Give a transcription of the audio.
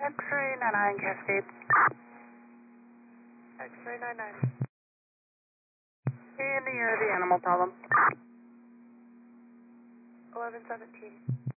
X-ray 99 Cascade. X-ray 99. In the air, the animal problem. 1117.